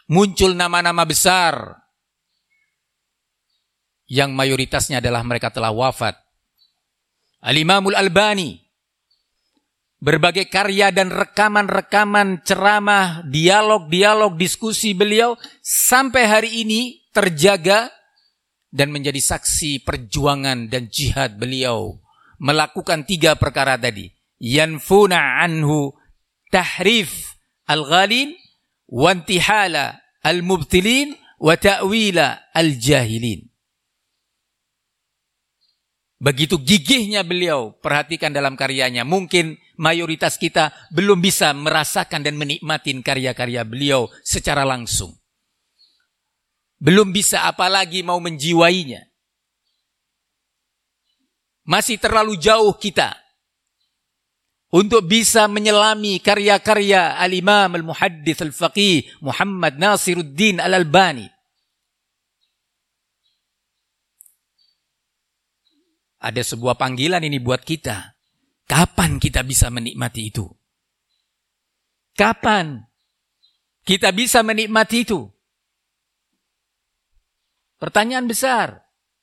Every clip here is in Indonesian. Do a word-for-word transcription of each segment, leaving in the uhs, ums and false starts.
muncul nama-nama besar yang mayoritasnya adalah mereka telah wafat. Al-Imamul Albani, berbagai karya dan rekaman-rekaman ceramah, dialog-dialog, diskusi beliau sampai hari ini terjaga dan menjadi saksi perjuangan dan jihad beliau melakukan tiga perkara tadi. Yanfuna anhu tahrif al-ghalin wa intihala al-mubtilin wa ta'wila al-jahilin. Begitu gigihnya beliau, perhatikan dalam karyanya. Mungkin mayoritas kita belum bisa merasakan dan menikmatin karya-karya beliau secara langsung. Belum bisa, apalagi mau menjiwainya. Masih terlalu jauh kita untuk bisa menyelami karya-karya Al-Imam Al-Muhaddits Al-Faqih Muhammad Nasiruddin Al-Albani. Ada sebuah panggilan ini buat kita. Kapan kita bisa menikmati itu? Kapan kita bisa menikmati itu? Pertanyaan besar.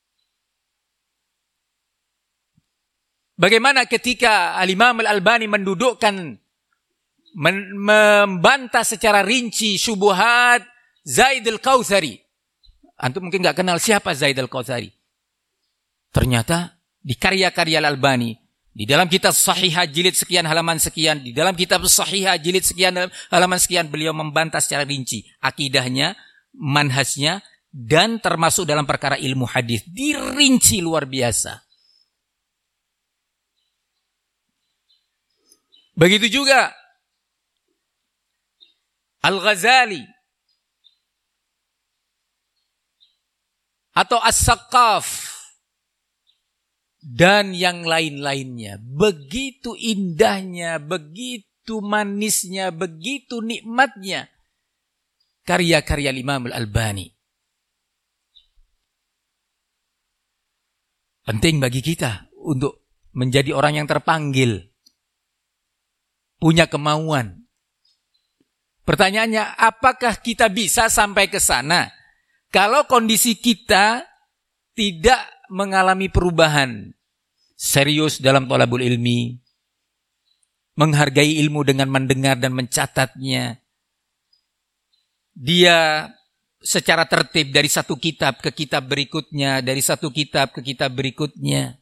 Bagaimana ketika Al-Imam Al-Albani mendudukkan, men- membantah secara rinci syubuhat Zaid Al-Kautsari. Antum mungkin gak kenal siapa Zaid Al-Kautsari. Ternyata di karya-karya Al-Albani, di dalam kitab Sahihah jilid sekian halaman sekian, di dalam kitab Sahihah jilid sekian halaman sekian, beliau membantah secara rinci akidahnya, manhajnya, dan termasuk dalam perkara ilmu hadis. Dirinci luar biasa. Begitu juga Al-Ghazali atau As-Saqqaf dan yang lain-lainnya. Begitu indahnya, begitu manisnya, begitu nikmatnya karya-karya Imam Al-Albani. Penting bagi kita untuk menjadi orang yang terpanggil, punya kemauan. Pertanyaannya, apakah kita bisa sampai ke sana kalau kondisi kita tidak mengalami perubahan serius dalam thalabul ilmi, menghargai ilmu dengan mendengar dan mencatatnya, dia secara tertib dari satu kitab ke kitab berikutnya, dari satu kitab ke kitab berikutnya.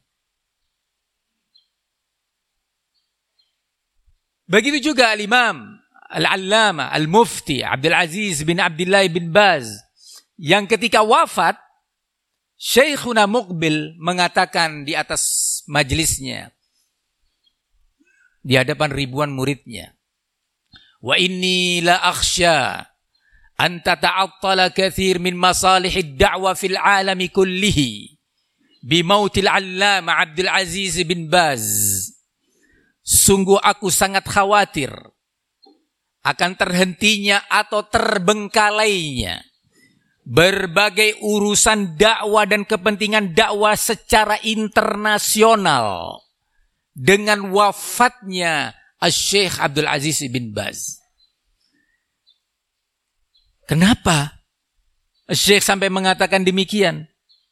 Begitu juga Al-Imam Al-Allama Al-Mufti Abdul Aziz bin Abdullah bin Baz, yang ketika wafat, Syekhuna Muqbil mengatakan di atas majelisnya, di hadapan ribuan muridnya, wa inni la akhsha an tata'attala kathir min masalihid da'wa fil alami kullihi bimautil allama Abdul Aziz bin Baz. Sungguh aku sangat khawatir akan terhentinya atau terbengkalainya berbagai urusan dakwah dan kepentingan dakwah secara internasional dengan wafatnya Syekh Abdul Aziz bin Baz. Kenapa Syekh sampai mengatakan demikian?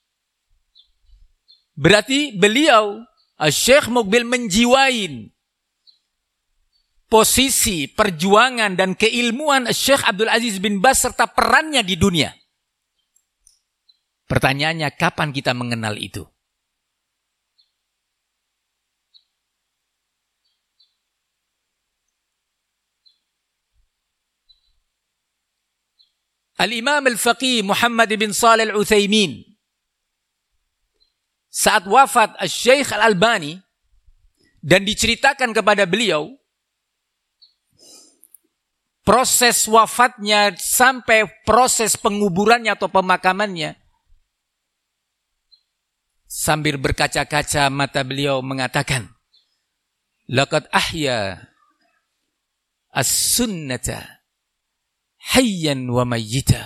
Berarti beliau, Syekh Muqbil, menjiwain posisi, perjuangan dan keilmuan Syekh Abdul Aziz bin Baz serta perannya di dunia. Pertanyaannya, kapan kita mengenal itu? Al-Imam Al-Faqih Muhammad bin Shalih Al-Utsaimin, saat wafat Syekh Al-Albani dan diceritakan kepada beliau proses wafatnya sampai proses penguburannya atau pemakamannya, sambil berkaca-kaca mata beliau mengatakan, laqad ahya as-sunnata hayyan wa mayyita.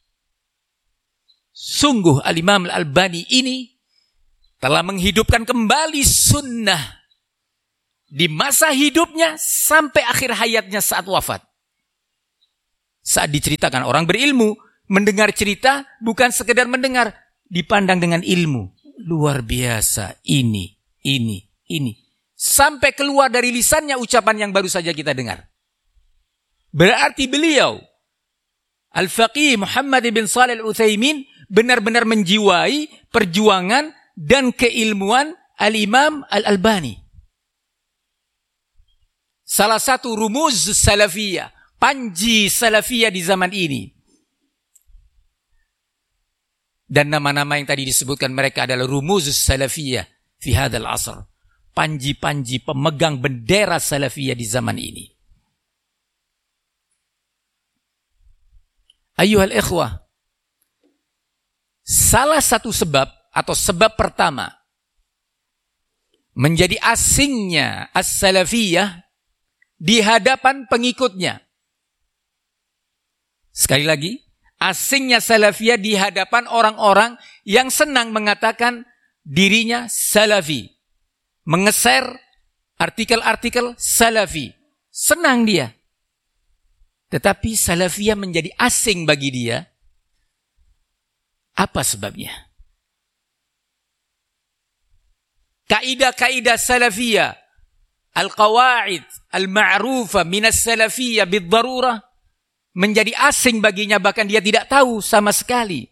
Sungguh Al-Imam Al-Albani ini telah menghidupkan kembali sunnah di masa hidupnya sampai akhir hayatnya saat wafat. Saat diceritakan orang berilmu, mendengar cerita bukan sekedar mendengar, dipandang dengan ilmu. Luar biasa, ini, ini, ini. Sampai keluar dari lisannya ucapan yang baru saja kita dengar. Berarti beliau, Al-Faqih Muhammad bin Shalih Al-Utsaimin, benar-benar menjiwai perjuangan dan keilmuan Al-Imam Al-Albani. Salah satu rumuz salafiyah, panji salafiyah di zaman ini. Dan nama-nama yang tadi disebutkan mereka adalah rumuz salafiyah fi hadzal asr. Panji-panji pemegang bendera salafiyah di zaman ini. Ayyuhal ikhwah, salah satu sebab atau sebab pertama menjadi asingnya as-salafiyah di hadapan pengikutnya. Sekali lagi, asingnya salafiyah di hadapan orang-orang yang senang mengatakan dirinya salafi. Mengeser artikel-artikel salafi. Senang dia. Tetapi salafiyah menjadi asing bagi dia. Apa sebabnya? Kaidah-kaidah salafiyah, al-qawaid, al-ma'rufah minas salafiyah bid-darurah, menjadi asing baginya, bahkan dia tidak tahu sama sekali.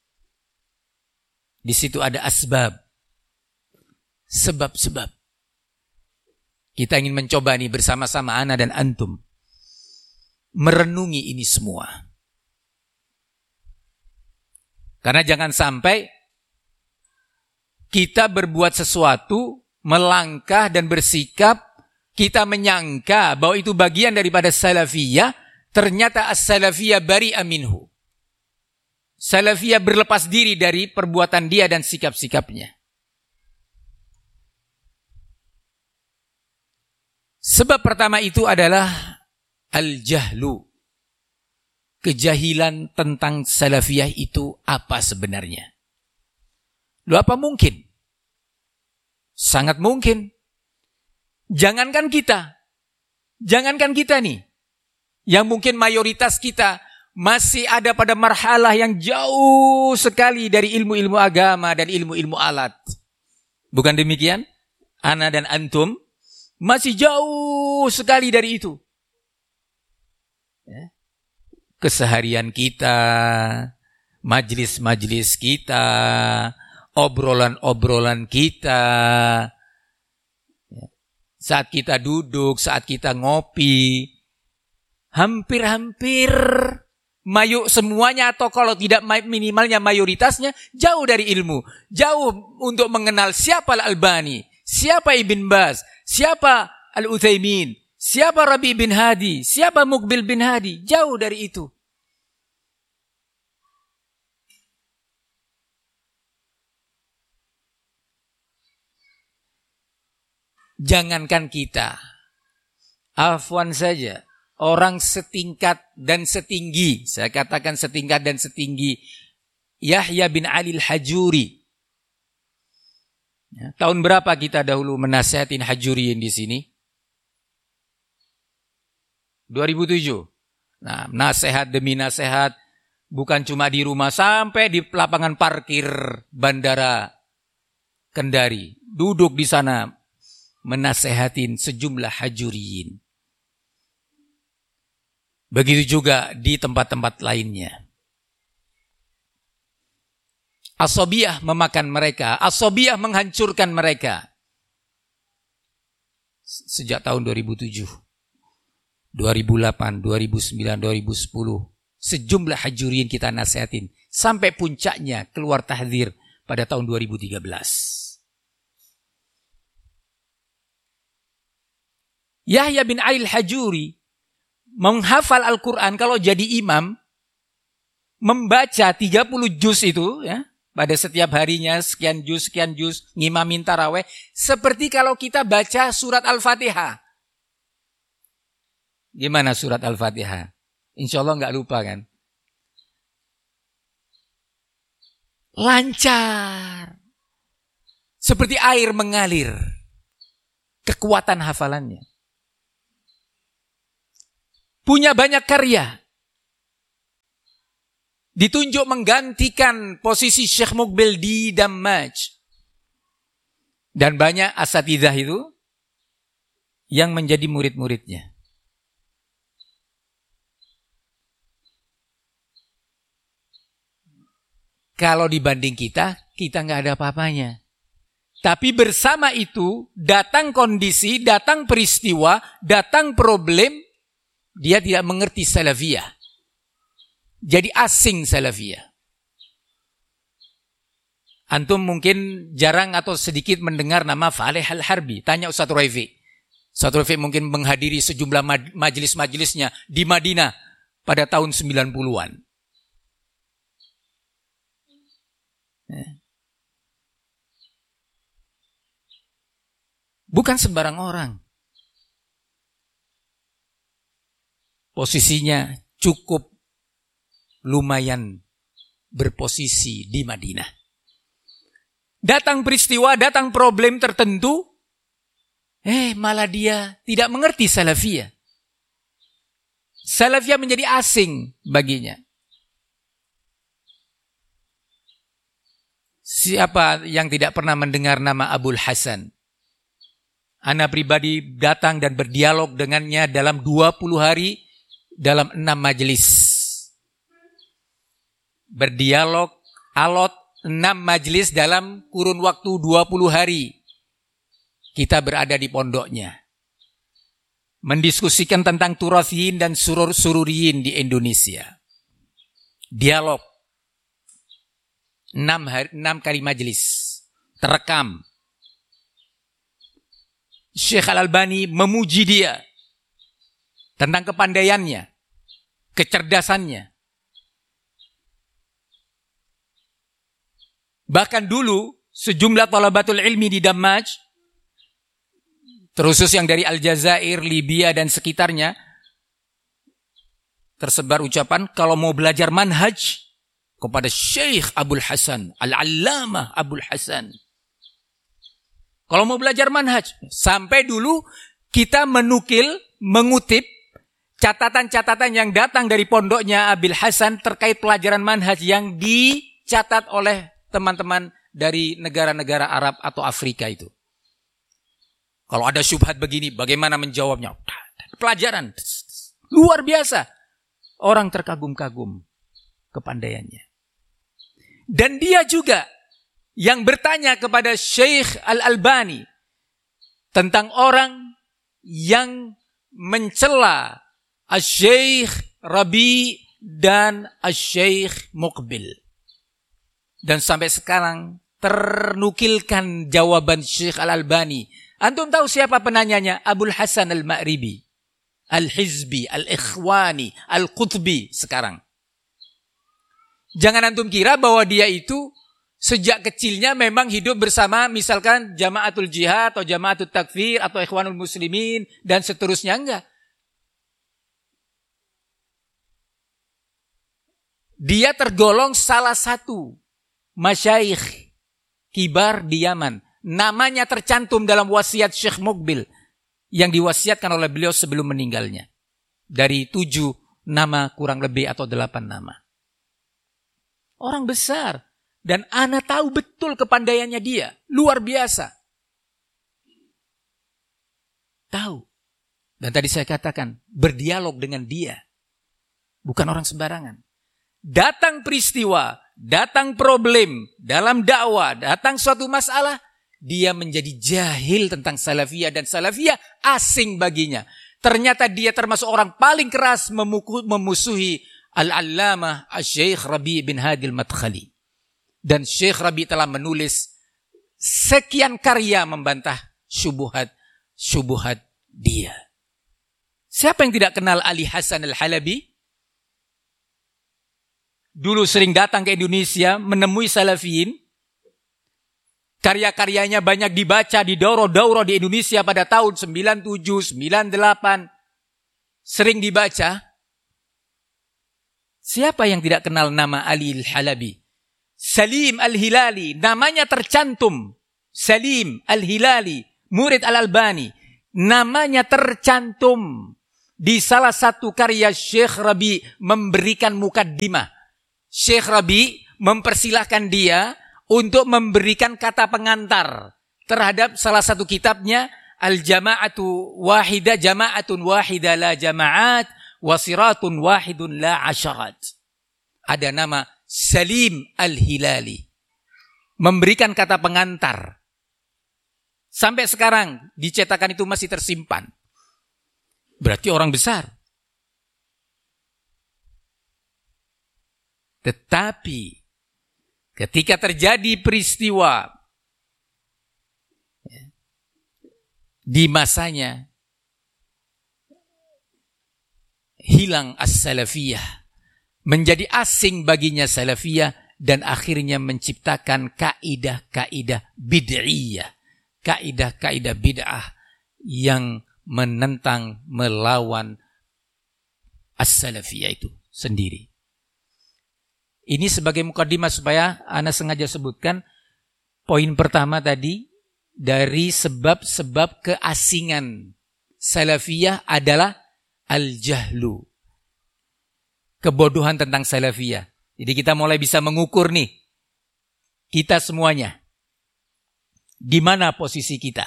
Di situ ada asbab. Sebab-sebab. Kita ingin mencoba nih bersama-sama ana dan antum merenungi ini semua. Karena jangan sampai kita berbuat sesuatu, melangkah dan bersikap, kita menyangka bahwa itu bagian daripada salafiyah, ternyata as-salafiyah bari'a minhu. Salafiyah berlepas diri dari perbuatan dia dan sikap-sikapnya. Sebab pertama itu adalah al-jahlu. Kejahilan tentang salafiyah itu apa sebenarnya? Loh, apa mungkin? Sangat mungkin. Jangankan kita. Jangankan kita nih. Yang mungkin mayoritas kita masih ada pada marhalah yang jauh sekali dari ilmu-ilmu agama dan ilmu-ilmu alat. Bukan demikian? Ana dan antum masih jauh sekali dari itu. Ya. Keseharian kita, majlis-majlis kita, obrolan-obrolan kita, ya. Saat kita duduk, saat kita ngopi, hampir-hampir mayu semuanya, atau kalau tidak minimalnya mayoritasnya, jauh dari ilmu. Jauh untuk mengenal siapa Al-Albani, siapa Ibn Baz, siapa Al-Utsaimin, siapa Rabi bin Hadi, siapa Muqbil bin Hadi. Jauh dari itu. Jangankan kita, afwan saja, orang setingkat dan setinggi, saya katakan setingkat dan setinggi Yahya bin Ali al-Hajuri. Ya, tahun berapa kita dahulu menasihatin Hajuriyin di sini? dua ribu tujuh. Nah, nasihat demi nasihat, bukan cuma di rumah, sampai di lapangan parkir Bandara Kendari. Duduk di sana menasehatin sejumlah Hajuriyin. Begitu juga di tempat-tempat lainnya. Asabiyah memakan mereka, asabiyah menghancurkan mereka. Sejak tahun dua ribu tujuh, dua ribu delapan, dua ribu sembilan, dua ribu sepuluh, sejumlah Hajuriyin kita nasihatin. Sampai puncaknya keluar tahdzir pada tahun dua ribu tiga belas. Yahya bin Ali al-Hajuri menghafal Al-Quran kalau jadi imam, membaca tiga puluh juz itu, ya, pada setiap harinya, sekian juz, sekian juz, ngimamin taraweh, seperti kalau kita baca surat Al-Fatihah. Gimana surat Al-Fatihah? Insya Allah nggak lupa kan? Lancar. Seperti air mengalir. Kekuatan hafalannya. Punya banyak karya. ditunjuk menggantikan posisi Syekh Muqbil di Dammaj. Dan banyak asatidzah itu yang menjadi murid-muridnya. Kalau dibanding kita, kita nggak ada apa-apanya. Tapi bersama itu, datang kondisi, datang peristiwa, datang problem, dia tidak mengerti salafiyah. Jadi asing salafiyah. Antum mungkin jarang atau sedikit mendengar nama Faleh Al-Harbi. Tanya Ustaz Raifi. Ustaz Raifi mungkin menghadiri sejumlah majelis-majelisnya di Madinah pada tahun sembilan puluhan. Bukan sembarang orang. Posisinya cukup lumayan berposisi di Madinah. Datang peristiwa, datang problem tertentu, eh malah dia tidak mengerti salafiyah. Salafiyah menjadi asing baginya. Siapa yang tidak pernah mendengar nama Abul Hasan? Ana pribadi datang dan berdialog dengannya dalam dua puluh hari dalam enam majelis. Berdialog alot enam majelis dalam kurun waktu dua puluh hari. Kita berada di pondoknya. Mendiskusikan tentang turathiyin dan surur sururiyin di Indonesia. Dialog. enam, hari, enam kali majelis. Terekam. Syekh Al-Albani memuji dia. Tentang kepandaiannya. Kecerdasannya. Bahkan dulu, sejumlah talabatul ilmi di Dammaj, terusus yang dari Aljazair, Libya, dan sekitarnya, tersebar ucapan, kalau mau belajar manhaj, kepada Syekh Abul Hasan, Al-Allamah Abul Hasan. Kalau mau belajar manhaj, sampai dulu kita menukil, mengutip, catatan-catatan yang datang dari pondoknya Abul Hasan terkait pelajaran manhaj yang dicatat oleh teman-teman dari negara-negara Arab atau Afrika itu. Kalau ada syubhat begini, bagaimana menjawabnya? Pelajaran. Luar biasa. Orang terkagum-kagum kepandaiannya. Dan dia juga yang bertanya kepada Syekh Al-Albani tentang orang yang mencela Asy-Syaikh Rabi dan Asy-Syaikh Muqbil. Dan sampai sekarang ternukilkan jawaban Syekh Al-Albani. Antum tahu siapa penanyanya? Abul Hasan Al-Ma'ribi, Al-Hizbi, Al-Ikhwani, Al-Qutbi sekarang. Jangan antum kira bahwa dia itu sejak kecilnya memang hidup bersama misalkan Jamaatul Jihad atau Jamaatul Takfir atau Ikhwanul Muslimin dan seterusnya. Enggak. Dia tergolong salah satu masyayikh kibar di Yaman. Namanya tercantum dalam wasiat Syekh Muqbil yang diwasiatkan oleh beliau sebelum meninggalnya. Dari tujuh nama kurang lebih atau delapan nama. Orang besar. Dan ana tahu betul kepandaiannya dia. Luar biasa. Tahu. Dan tadi saya katakan, berdialog dengan dia. Bukan orang sembarangan. Datang peristiwa, datang problem dalam dakwah, datang suatu masalah, dia menjadi jahil tentang salafiyah dan salafiyah asing baginya. Ternyata dia termasuk orang paling keras memukul, memusuhi Al-Allamah Asy-Syaikh Rabi' bin Hadi Al-Madkhali. Dan Syekh Rabi' telah menulis sekian karya membantah syubuhat-syubuhat dia. Siapa yang tidak kenal Ali Hasan Al-Halabi? Dulu sering datang ke Indonesia menemui salafiyin. Karya-karyanya banyak dibaca di daurah-daurah di Indonesia pada tahun sembilan tujuh, sembilan delapan. Sering dibaca. Siapa yang tidak kenal nama Ali Al-Halabi? Salim Al-Hilali, namanya tercantum. Salim Al-Hilali, murid Al-Albani. Namanya tercantum di salah satu karya Syekh Rabi' memberikan mukaddimah. Syekh Rabi mempersilahkan dia untuk memberikan kata pengantar terhadap salah satu kitabnya, Al-Jama'atu Wahidah, Jama'atun Wahidah la Jama'at, Wasiratun Wahidun la Asyarat. Ada nama Salim Al-Hilali. Memberikan kata pengantar. Sampai sekarang dicetakan itu masih tersimpan. Berarti orang besar. Tetapi ketika terjadi peristiwa di masanya, hilang as-salafiyah, menjadi asing baginya salafiyah, dan akhirnya menciptakan kaidah-kaidah bid'iyah, kaidah-kaidah bid'ah yang menentang, melawan as-salafiyah itu sendiri. Ini sebagai mukadimah supaya ana sengaja sebutkan poin pertama tadi, dari sebab-sebab keasingan salafiyah adalah al-jahlu, kebodohan tentang salafiyah. Jadi kita mulai bisa mengukur nih, kita semuanya, di mana posisi kita.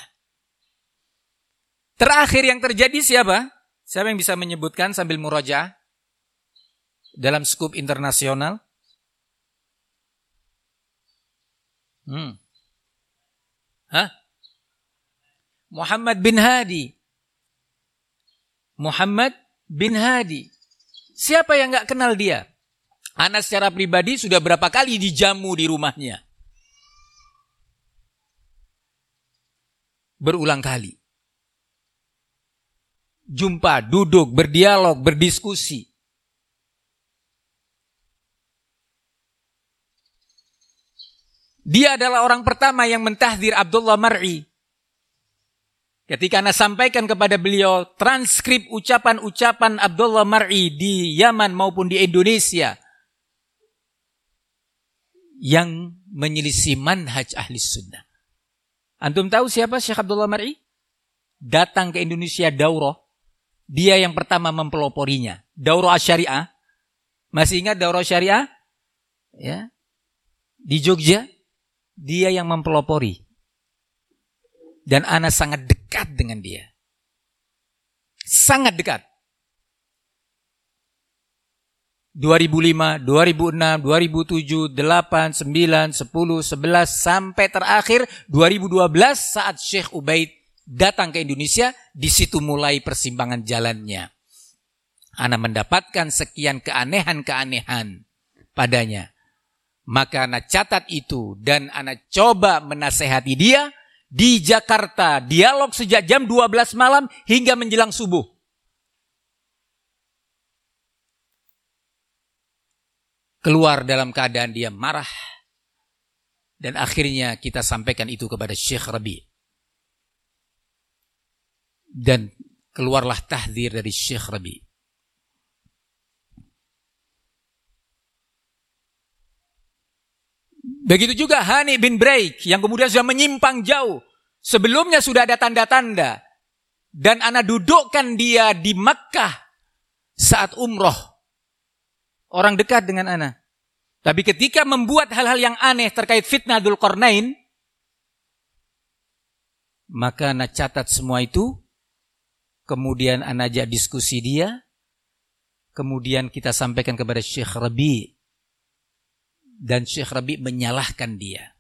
Terakhir yang terjadi siapa? Siapa yang bisa menyebutkan sambil murajaah dalam skup internasional? Hmm. Hah? Muhammad bin Hadi. Muhammad bin Hadi. Siapa yang gak kenal dia? Ana secara pribadi sudah berapa kali dijamu di rumahnya. Berulang kali. Jumpa, duduk, berdialog, berdiskusi. Dia adalah orang pertama yang mentahdir Abdullah Mar'i. Ketika ana sampaikan kepada beliau transkrip ucapan-ucapan Abdullah Mar'i di Yaman maupun di Indonesia yang menyelisih manhaj ahli sunnah. Antum tahu siapa Syekh Abdullah Mar'i? Datang ke Indonesia daurah. Dia yang pertama mempeloporinya. Daurah Syariah. Masih ingat daurah Syariah? Ya. Di Jogja. Dia yang mempelopori. Dan ana sangat dekat dengan dia. Sangat dekat. dua ribu lima, dua ribu enam, dua ribu tujuh, delapan, sembilan, sepuluh, sebelas, sampai terakhir dua ribu dua belas saat Syekh Ubaid datang ke Indonesia, di situ mulai persimpangan jalannya. Ana mendapatkan sekian keanehan-keanehan padanya. Maka ana catat itu dan ana coba menasehati dia di Jakarta. Dialog sejak jam dua belas malam hingga menjelang subuh. Keluar dalam keadaan dia marah. Dan akhirnya kita sampaikan itu kepada Syekh Rabi. Dan keluarlah tahdzir dari Syekh Rabi. Begitu juga Hani bin Braik yang kemudian sudah menyimpang jauh. Sebelumnya sudah ada tanda-tanda. Dan ana dudukkan dia di Makkah saat umroh. Orang dekat dengan ana. Tapi ketika membuat hal-hal yang aneh terkait fitnah Dzulqarnain, maka ana catat semua itu. Kemudian ana ajak diskusi dia. Kemudian kita sampaikan kepada Syekh Rabi. Dan Syekh Rabi menyalahkan dia.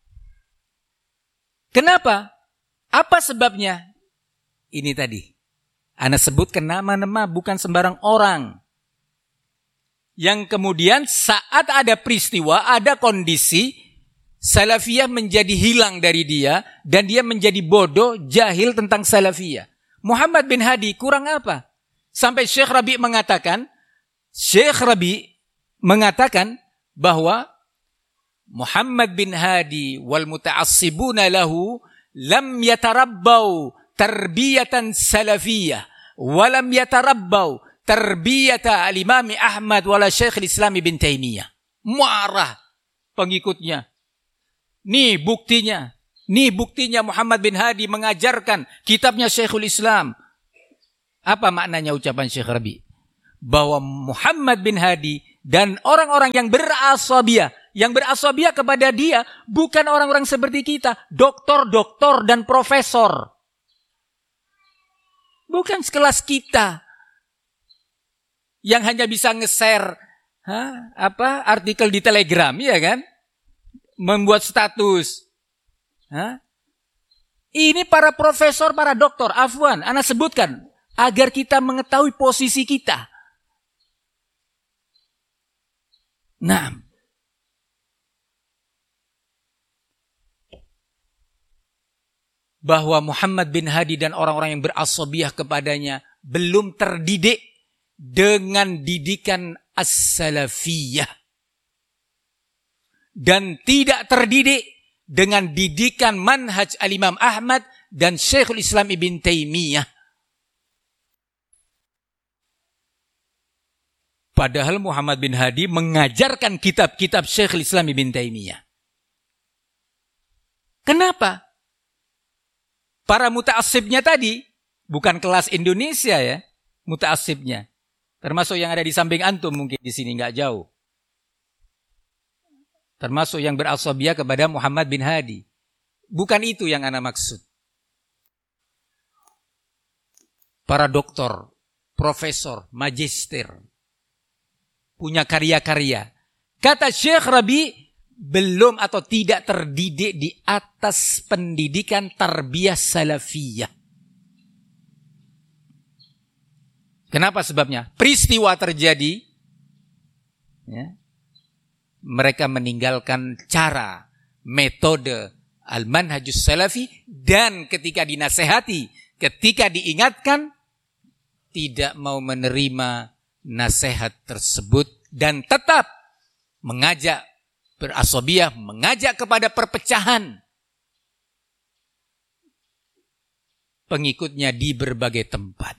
Kenapa? Apa sebabnya? Ini tadi. Ana sebutkan nama-nama bukan sembarang orang. Yang kemudian saat ada peristiwa, ada kondisi, salafiyah menjadi hilang dari dia. Dan dia menjadi bodoh, jahil tentang salafiyah. Muhammad bin Hadi kurang apa? Sampai Syekh Rabi mengatakan, Syekh Rabi mengatakan bahwa Muhammad bin Hadi wal muta'assibuna lahu lam yatarabbau tarbiyatan salafiyah wa lam yatarabbau tarbiyata al-Imam Ahmad wala Syekh al-Islam Ibn Taimiyah. Marah pengikutnya. Nih buktinya. Nih buktinya Muhammad bin Hadi mengajarkan kitabnya Syekhul Islam. Apa maknanya ucapan Syekh Rabi? Bahwa Muhammad bin Hadi Dan orang-orang yang berasabiyah, yang berasabiyah kepada dia bukan orang-orang seperti kita, doktor-doktor dan profesor. Bukan sekelas kita yang hanya bisa nge-share ha, apa artikel di Telegram, ya kan? Membuat status. Ha? Ini para profesor, para doktor, afwan, ana sebutkan agar kita mengetahui posisi kita. Nah, bahwa Muhammad bin Hadi dan orang-orang yang berasabiyah kepadanya belum terdidik dengan didikan as-salafiyah. Dan tidak terdidik dengan didikan manhaj al-Imam Ahmad dan Syekhul Islam Ibn Taimiyah. Padahal Muhammad bin Hadi mengajarkan kitab-kitab Syekhul Islam Ibn Taimiyah. Kenapa? Para muta'assibnya tadi, bukan kelas Indonesia ya, muta'assibnya. Termasuk yang ada di samping antum mungkin di sini nggak jauh. Termasuk yang berasabiyah kepada Muhammad bin Hadi. Bukan itu yang ana maksud. Para doktor, profesor, magister, punya karya-karya. Kata Syekh Rabi, belum atau tidak terdidik di atas pendidikan tarbiyah salafiyah. Kenapa sebabnya? Peristiwa terjadi, ya, mereka meninggalkan cara, metode al-manhajus salafi, dan ketika dinasehati, ketika diingatkan, tidak mau menerima nasihat tersebut dan tetap mengajak berasabiyah, mengajak kepada perpecahan pengikutnya di berbagai tempat.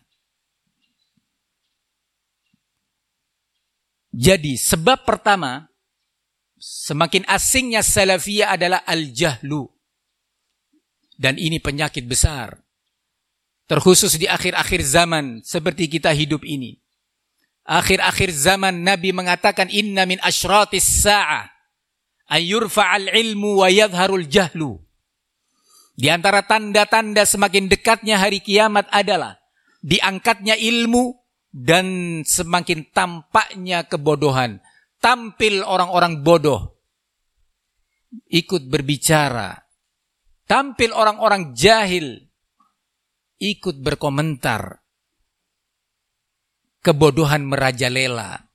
Jadi sebab pertama, semakin asingnya salafiyah adalah al-jahlu. Dan ini penyakit besar. Terkhusus di akhir-akhir zaman seperti kita hidup ini. Akhir-akhir zaman Nabi mengatakan inna min asyratis sa'ah ayyurfa'al ilmu wa yadharul jahlu. Di antara tanda-tanda semakin dekatnya hari kiamat adalah diangkatnya ilmu dan semakin tampaknya kebodohan. Tampil orang-orang bodoh ikut berbicara. Tampil orang-orang jahil ikut berkomentar. Kebodohan merajalela.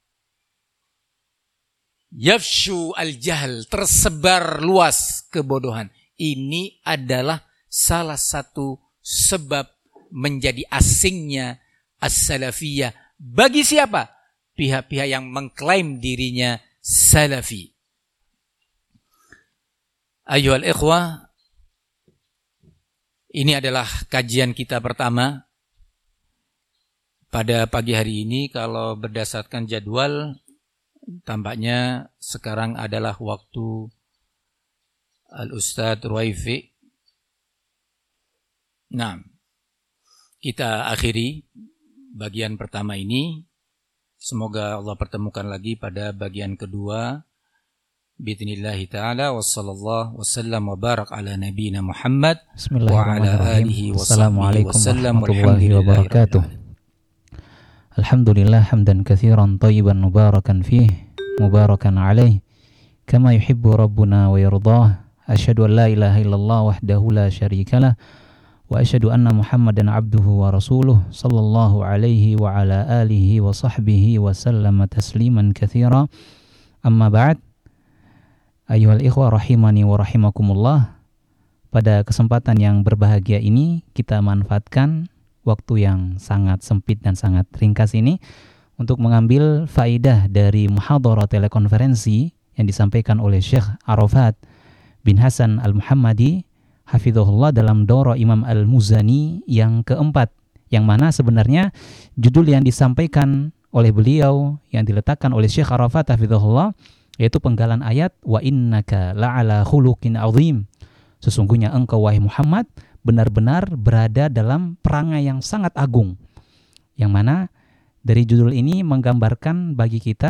Yafshu al-jahl, tersebar luas kebodohan. Ini adalah salah satu sebab menjadi asingnya as-salafiyah. Bagi siapa? Pihak-pihak yang mengklaim dirinya salafi. Ayyuhal ikhwah, ini adalah kajian kita pertama. Pada pagi hari ini kalau berdasarkan jadwal, tampaknya sekarang adalah waktu Al-Ustadz Ruwaifi. Nah, kita akhiri bagian pertama ini. Semoga Allah pertemukan lagi pada bagian kedua. Bismillahi ta'ala wa sallallahu wa sallam wa barak ala nabiyina Muhammad wa ala alihi wa sahbihi wa sallam warahmatullahi wabarakatuh. Alhamdulillah hamdan katsiran thayyiban mubarakan fih mubarakan alaih kama yuhibbu rabbuna wa yardah. Asyhadu an la ilaha illallah wahdahu la syarikalah wa asyhadu anna Muhammadan abduhu wa rasuluh sallallahu alaihi wa ala alihi wa sahbihi wa sallama tasliman katsira. Amma ba'd. Ayyuhal ikhwah rahimani wa rahimakumullah. Pada kesempatan yang berbahagia ini kita manfaatkan waktu yang sangat sempit dan sangat ringkas ini untuk mengambil faidah dari muhadharah telekonferensi yang disampaikan oleh Syekh Arafat bin Hasan Al-Muhammadi hafizahullah dalam Daurah Imam Al-Muzani yang keempat, yang mana sebenarnya judul yang disampaikan oleh beliau yang diletakkan oleh Syekh Arafat hafizahullah yaitu penggalan ayat wa innaka la'ala khuluqin azim. Sesungguhnya engkau wahai Muhammad benar-benar berada dalam perangai yang sangat agung. Yang mana dari judul ini menggambarkan bagi kita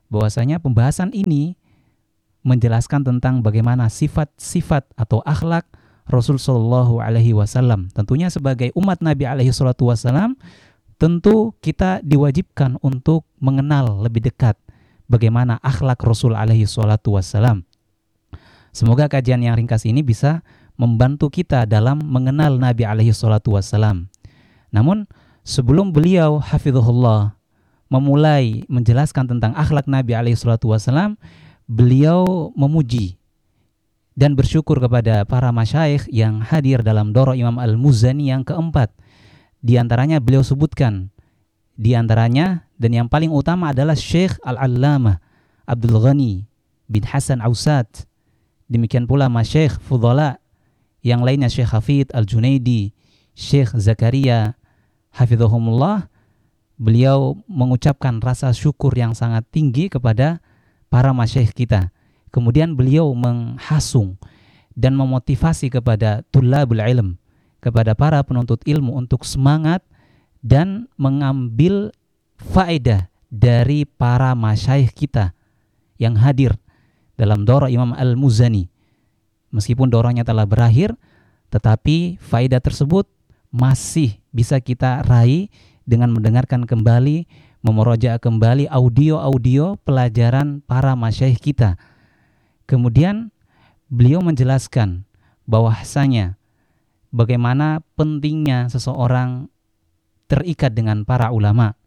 bahwasanya pembahasan ini menjelaskan tentang bagaimana sifat-sifat atau akhlak Rasul Shallallahu Alaihi Wasallam. Tentunya sebagai umat Nabi Alaihi Salatu Wasallam, tentu kita diwajibkan untuk mengenal lebih dekat bagaimana akhlak Rasul Alaihi Salatu Wasallam. Semoga kajian yang ringkas ini bisa membantu kita dalam mengenal Nabi Alaihi Salatu Wasallam. Namun sebelum beliau hafizahullah memulai menjelaskan tentang akhlak Nabi Alaihi Salatu Wasallam, beliau memuji dan bersyukur kepada para masyayikh yang hadir dalam Doro Imam Al-Muzani yang keempat. Di antaranya beliau sebutkan, di antaranya dan yang paling utama adalah Syekh Al-Allamah Abdul Ghani bin Hasan Ausat. Demikian pula masyayikh fudhala yang lainnya, Syekh Hafid Al-Junaidi, Syekh Zakaria hafizahumullah. Beliau mengucapkan rasa syukur yang sangat tinggi kepada para masyayikh kita. Kemudian beliau menghasung dan memotivasi kepada tulabul ilm, kepada para penuntut ilmu untuk semangat dan mengambil faedah dari para masyayikh kita yang hadir dalam Doro Imam Al-Muzani. Meskipun doronya telah berakhir, tetapi faedah tersebut masih bisa kita raih dengan mendengarkan kembali, memurojaah kembali audio-audio pelajaran para masyayikh kita. Kemudian beliau menjelaskan bahwasanya bagaimana pentingnya seseorang terikat dengan para ulama.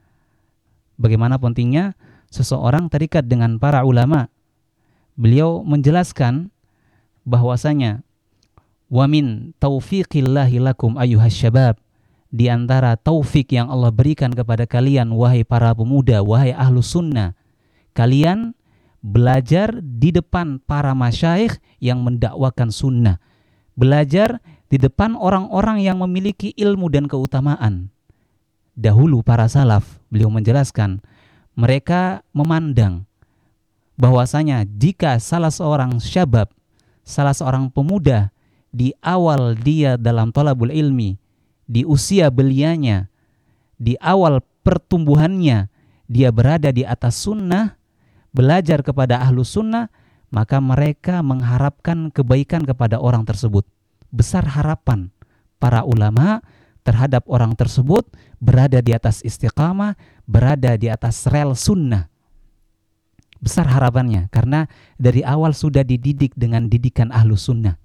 Bagaimana pentingnya seseorang terikat dengan para ulama. Beliau menjelaskan bahwasanya wa min taufiqillahi lakum ayyuhas syabab, di antara taufik yang Allah berikan kepada kalian wahai para pemuda, wahai ahlus sunnah, kalian belajar di depan para masyayikh yang mendakwakan sunnah, belajar di depan orang-orang yang memiliki ilmu dan keutamaan. Dahulu para salaf, beliau menjelaskan, mereka memandang bahwasanya jika salah seorang syabab, salah seorang pemuda di awal dia dalam thalabul ilmi, di usia belianya, di awal pertumbuhannya, dia berada di atas sunnah, belajar kepada ahlu sunnah, maka mereka mengharapkan kebaikan kepada orang tersebut. Besar harapan para ulama terhadap orang tersebut berada di atas istiqamah, berada di atas rel sunnah. Besar harapannya karena dari awal sudah dididik dengan didikan ahlu sunnah.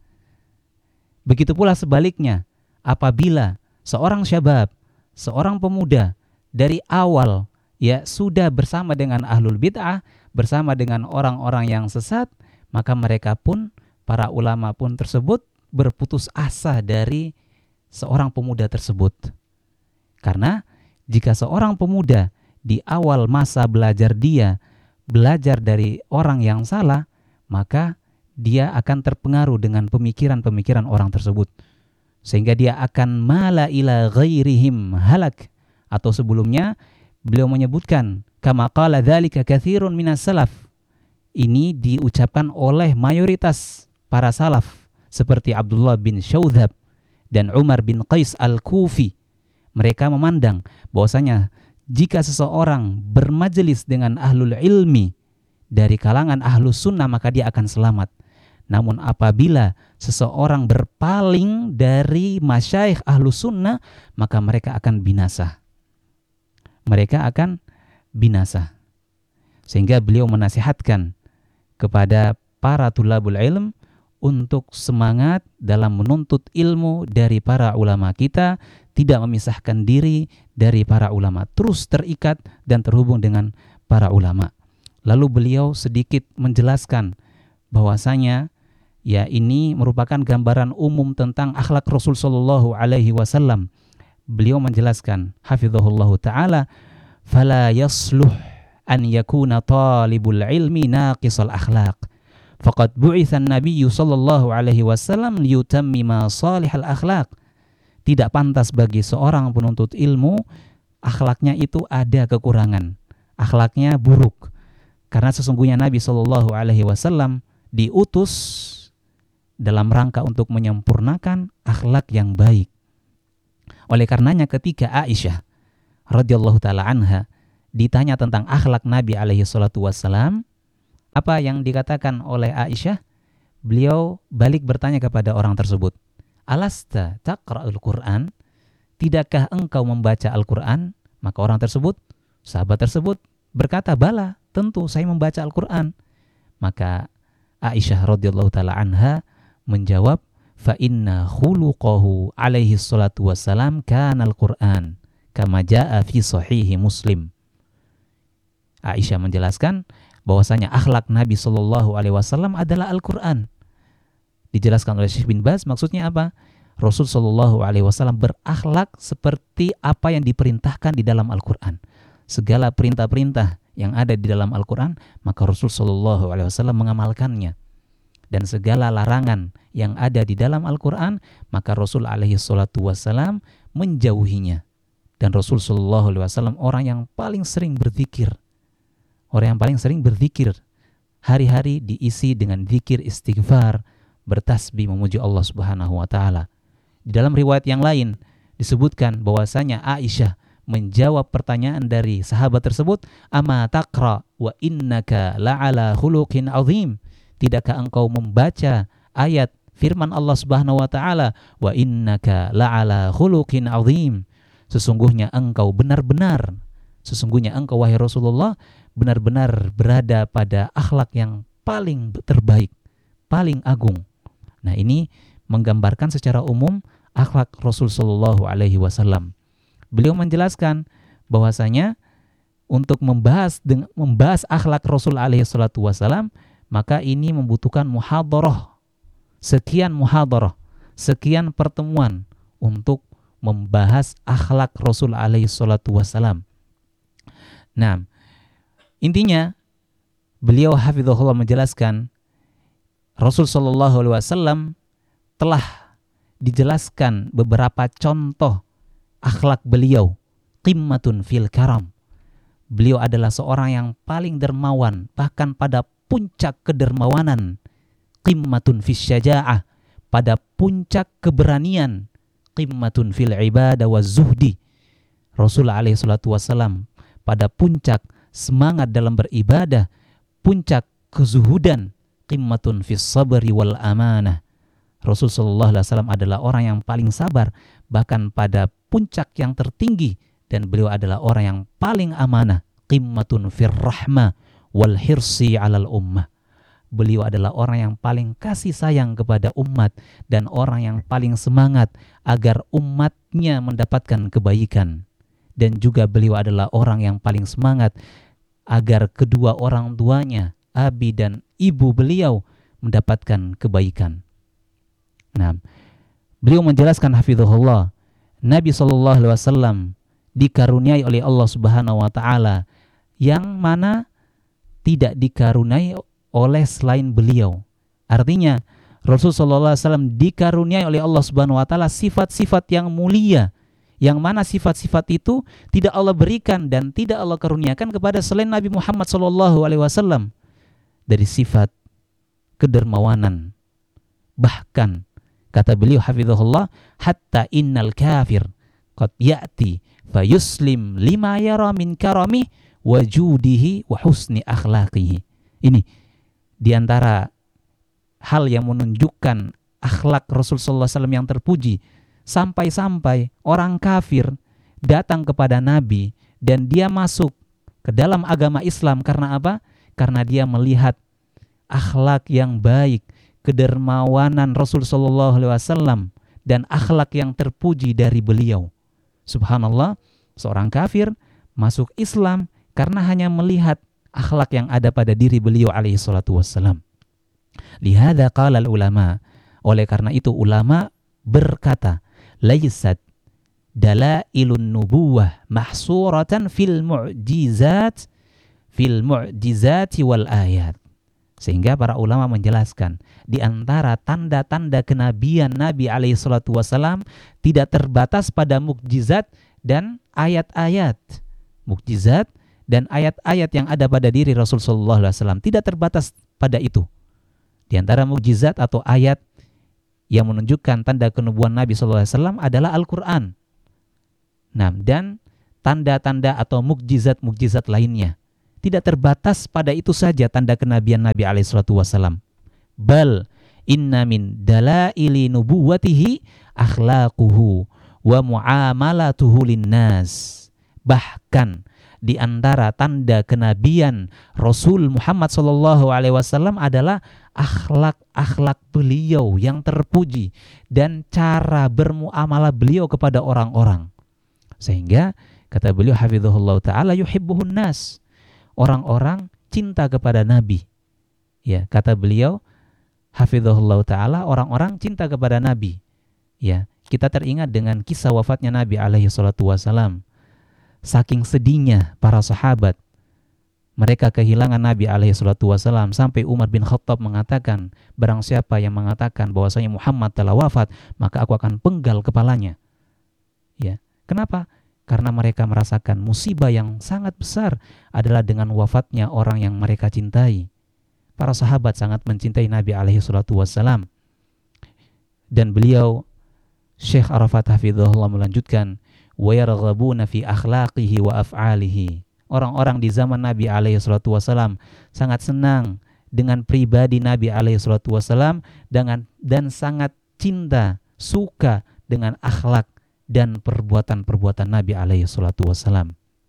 Begitu pula sebaliknya, apabila seorang syabab, seorang pemuda dari awal ya sudah bersama dengan ahlul bid'ah, bersama dengan orang-orang yang sesat, maka mereka pun, para ulama pun tersebut berputus asa dari seorang pemuda tersebut. Karena jika seorang pemuda di awal masa belajar dia belajar dari orang yang salah, maka dia akan terpengaruh dengan pemikiran-pemikiran orang tersebut, sehingga dia akan mala ila ghairihim halak. Atau sebelumnya beliau menyebutkan kama qala dzalika katsirun minas salaf. Ini diucapkan oleh mayoritas para salaf seperti Abdullah bin Syaudzab dan Umar bin Qais al-Kufi. Mereka memandang bahwasanya jika seseorang bermajelis dengan ahlul ilmi dari kalangan ahlus sunnah, maka dia akan selamat. Namun apabila seseorang berpaling dari masyayikh ahlus sunnah, maka mereka akan binasa. Mereka akan binasa. Sehingga beliau menasihatkan kepada para tulabul ilm untuk semangat dalam menuntut ilmu dari para ulama kita, tidak memisahkan diri dari para ulama, terus terikat dan terhubung dengan para ulama. Lalu beliau sedikit menjelaskan bahwasanya ya ini merupakan gambaran umum tentang akhlak Rasul sallallahu alaihi wasallam. Beliau menjelaskan hafizahullahu taala, fala yasluh an yakuna talibul ilmi naqisal akhlaq, faqad bu'itsa an-nabiy sallallahu alaihi wasallam liyutammima salihal akhlaq. Tidak pantas bagi seorang penuntut ilmu akhlaknya itu ada kekurangan, akhlaknya buruk, karena sesungguhnya Nabi sallallahu alaihi wasallam diutus dalam rangka untuk menyempurnakan akhlak yang baik. Oleh karenanya ketika Aisyah radhiyallahu taala anha ditanya tentang akhlak Nabi alaihi salatu wassalam, apa yang dikatakan oleh Aisyah? Beliau balik bertanya kepada orang tersebut, alasta taqra'ul Qur'an? Tidakkah engkau membaca Al-Quran? Maka orang tersebut, sahabat tersebut berkata, bala, tentu saya membaca Al-Quran. Maka Aisyah radhiyallahu taala anha menjawab, fa inna khuluquhu alaihi salatu wassalam kana Al-Quran kama jaa fi sahihi Muslim. Aisyah menjelaskan bahwasanya akhlak Nabi sallallahu alaihi wasallam adalah Al-Quran. Dijelaskan oleh Syekh bin Baz, maksudnya apa? Rasul sallallahu alaihi wasallam berakhlak seperti apa yang diperintahkan di dalam Al-Quran. Segala perintah-perintah yang ada di dalam Al-Quran, maka Rasul sallallahu alaihi wasallam mengamalkannya. Dan segala larangan yang ada di dalam Al-Quran, maka Rasul alaihi salatu wasallam menjauhinya. Dan Rasul sallallahu alaihi wasallam orang yang paling sering berzikir. Orang yang paling sering berzikir. Hari-hari diisi dengan zikir istighfar, bertasbih memuji Allah Subhanahu wa taala. Di dalam riwayat yang lain disebutkan bahwasanya Aisyah menjawab pertanyaan dari sahabat tersebut, ama taqra wa innaka la'ala khuluqin azim? Tidakkah engkau membaca ayat firman Allah Subhanahu wa taala, wa innaka la'ala khuluqin azim? Sesungguhnya engkau benar-benar, sesungguhnya engkau wahai Rasulullah benar-benar berada pada akhlak yang paling terbaik, paling agung. Nah, ini menggambarkan secara umum akhlak Rasul sallallahu alaihi wasallam. Beliau menjelaskan bahwasanya untuk membahas dengan membahas akhlak Rasul alaihi salatu wasallam, maka ini membutuhkan muhadharah. Sekian muhadharah, sekian pertemuan untuk membahas akhlak Rasul alaihi salatu wasallam. Nah, intinya beliau hafizahullah menjelaskan Rasul sallallahu alaihi wasallam telah dijelaskan beberapa contoh akhlak beliau, qimmatun fil karam. Beliau adalah seorang yang paling dermawan, bahkan pada puncak kedermawanan, qimmatun fis syaja'ah, pada puncak keberanian, qimmatun fil ibadah wa zuhdi. Rasul alaihi salatu wasallam pada puncak semangat dalam beribadah, puncak kezuhudan, qimmatun fis sabri wal amanah. Rasul sallallahu alaihi wasallam adalah orang yang paling sabar, bahkan pada puncak yang tertinggi, dan beliau adalah orang yang paling amanah, qimmatun fir rahmah wal hirsi 'alal ummah. Beliau adalah orang yang paling kasih sayang kepada umat dan orang yang paling semangat agar umatnya mendapatkan kebaikan. Dan juga beliau adalah orang yang paling semangat agar kedua orang tuanya, abi dan ibu beliau, mendapatkan kebaikan. Nah, beliau menjelaskan hafizahullah, Nabi sallallahu alaihi wasallam dikaruniai oleh Allah Subhanahu wa taala yang mana tidak dikaruniai oleh selain beliau. Artinya Rasul sallallahu alaihi wasallam dikaruniai oleh Allah Subhanahu wa taala sifat-sifat yang mulia, yang mana sifat-sifat itu tidak Allah berikan dan tidak Allah karuniakan kepada selain Nabi Muhammad sallallahu alaihi wasallam. Dari sifat kedermawanan, bahkan kata beliau hafizahullah, hatta innal kafir qad ya'ti fayuslim lima yara min karami wajudihi wa husni akhlaqihi. Ini diantara hal yang menunjukkan akhlak Rasul sallallahu alaihi wasallam yang terpuji, sampai-sampai orang kafir datang kepada Nabi dan dia masuk ke dalam agama Islam karena apa? Karena dia melihat akhlak yang baik, kedermawanan Rasul sallallahu alaihi wasallam dan akhlak yang terpuji dari beliau. Subhanallah, seorang kafir masuk Islam karena hanya melihat akhlak yang ada pada diri beliau alaihi salatu wassalam. Lihada qala ulama, oleh karena itu ulama berkata, laysat dalailun nubuwah mahsuratan fil mu'jizat fil mu'jizati wal ayat. Sehingga para ulama menjelaskan, di antara tanda-tanda kenabian Nabi alaihi salatu wasallam tidak terbatas pada mukjizat dan ayat-ayat. Mukjizat dan ayat-ayat yang ada pada diri Rasul sallallahu alaihi wasallam tidak terbatas pada itu. Di antara mukjizat atau ayat yang menunjukkan tanda kenubuan Nabi sallallahu alaihi wasallam adalah Al-Qur'an. Nah, dan tanda-tanda atau mukjizat-mukjizat lainnya. Tidak terbatas pada itu saja tanda kenabian Nabi alaihi salatu wasallam. Bal inna min dalaili nubuwatihi akhlaquhu wa muamalatuhu linnas. Bahkan di antara tanda kenabian Rasul Muhammad sallallahu alaihi wasallam adalah akhlak-akhlak beliau yang terpuji dan cara bermuamalah beliau kepada orang-orang. Sehingga kata beliau hafizahullah taala yuhibbuhun nas. Orang-orang cinta kepada Nabi. Ya, kata beliau hafizahullah taala, orang-orang cinta kepada Nabi. Ya, kita teringat dengan kisah wafatnya Nabi alaihi salatu wasallam. Saking sedihnya para sahabat, mereka kehilangan Nabi alaihi salatu wasallam, sampai Umar bin Khattab mengatakan, barang siapa yang mengatakan bahwasanya Muhammad telah wafat, maka aku akan penggal kepalanya. Ya, kenapa? Karena mereka merasakan musibah yang sangat besar adalah dengan wafatnya orang yang mereka cintai. Para sahabat sangat mencintai Nabi alaihi salatu wassalam. Dan beliau, Syekh Arafat hafizahullah melanjutkan, wa yarghabuna fi akhlaqihi wa af'alihi. Orang-orang di zaman Nabi alaihi salatu wassalam sangat senang dengan pribadi Nabi alaihi salatu wassalam dengan dan sangat cinta, suka dengan akhlak dan perbuatan-perbuatan Nabi alaihi salatu wassalam.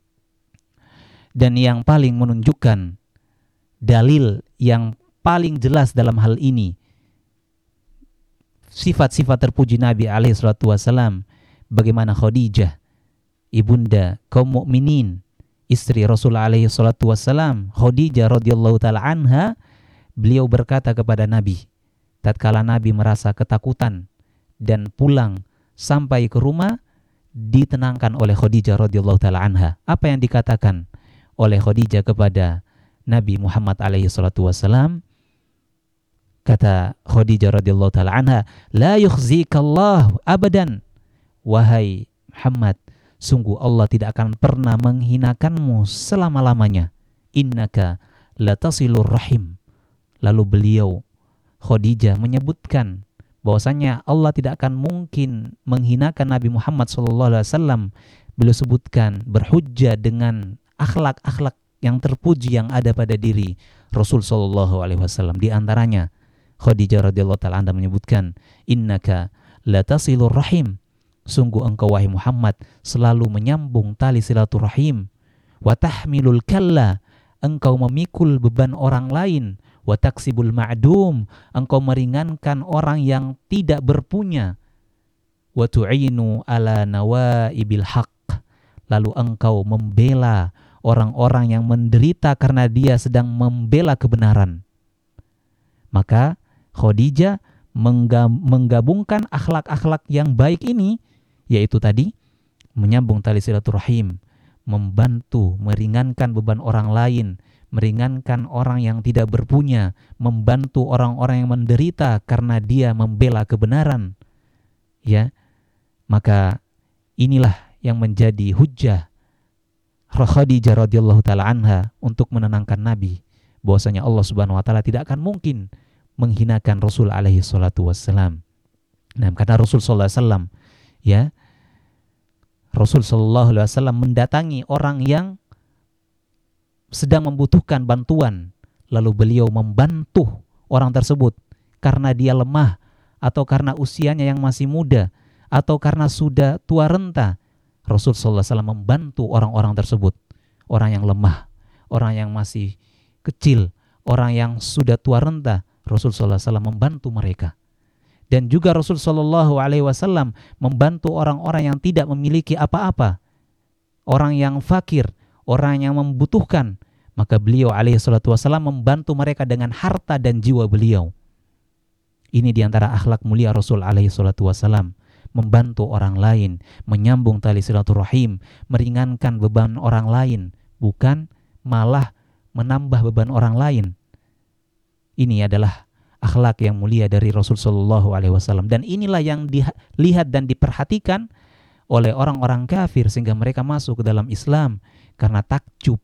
Dan yang paling menunjukkan dalil yang paling jelas dalam hal ini, sifat-sifat terpuji Nabi alaihi salatu wassalam, bagaimana Khadijah, ibunda kaum mukminin, istri Rasul alaihi salatu wassalam, Khadijah radhiyallahu taala anha, beliau berkata kepada Nabi tatkala Nabi merasa ketakutan dan pulang sampai ke rumah, ditenangkan oleh Khadijah radhiyallahu taala anha. Apa yang dikatakan oleh Khadijah kepada Nabi Muhammad alaihi salatu wassalam? Kata Khadijah radhiyallahu taala anha, la yukhzikallahu abadan. Wahai Muhammad, sungguh Allah tidak akan pernah menghinakanmu selama-lamanya. Innaka latasilur rahim. Lalu beliau Khadijah menyebutkan bahwasanya Allah tidak akan mungkin menghinakan Nabi Muhammad sallallahu alaihi wasallam. Beliau sebutkan berhujjah dengan akhlak-akhlak yang terpuji yang ada pada diri Rasul sallallahu alaihi wasallam. Di antaranya Khadijah radhiyallahu taala anha menyebutkan, innaka latasilur rahim. Sungguh engkau wahai Muhammad selalu menyambung tali silaturahim. Wa tahmilul kalla. Engkau memikul beban orang lain. Wa taksibul ma'dum, engkau meringankan orang yang tidak berpunya. Wa tu'inu ala nawaibil haq, lalu engkau membela orang-orang yang menderita karena dia sedang membela kebenaran. Maka Khadijah menggabungkan akhlak-akhlak yang baik ini, yaitu tadi menyambung tali silaturahim, membantu meringankan beban orang lain, meringankan orang yang tidak berpunya, membantu orang-orang yang menderita karena dia membela kebenaran. Ya, maka inilah yang menjadi hujjah Khadijah radhiyallahu taala anha untuk menenangkan Nabi bahwasanya Allah Subhanahu wa taala tidak akan mungkin menghinakan Rasul alaihi salatu wassalam. Nah, karena Rasul sallallahu alaihi wasallam, ya, Rasul sallallahu alaihi wasallam mendatangi orang yang sedang membutuhkan bantuan, lalu beliau membantu orang tersebut karena dia lemah, atau karena usianya yang masih muda, atau karena sudah tua renta. Rasul sallallahu alaihi wasallam membantu orang-orang tersebut, orang yang lemah, orang yang masih kecil, orang yang sudah tua renta. Rasul sallallahu alaihi wasallam membantu mereka. Dan juga Rasul sallallahu alaihi wasallam membantu orang-orang yang tidak memiliki apa-apa, orang yang fakir, orang yang membutuhkan, maka beliau alaihi salatu wasallam membantu mereka dengan harta dan jiwa beliau. Ini diantara akhlak mulia Rasul alaihi salatu wasallam, membantu orang lain, menyambung tali silaturahim, meringankan beban orang lain, bukan malah menambah beban orang lain. Ini adalah akhlak yang mulia dari Rasul sallallahu alaihi wasallam, dan inilah yang dilihat dan diperhatikan oleh orang-orang kafir sehingga mereka masuk ke dalam Islam karena takjub